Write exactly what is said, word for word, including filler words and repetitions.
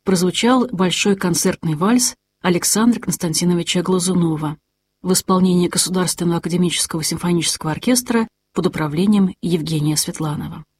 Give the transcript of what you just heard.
прозвучал большой концертный вальс Александра Константиновича Глазунова в исполнении Государственного академического симфонического оркестра под управлением Евгения Светланова.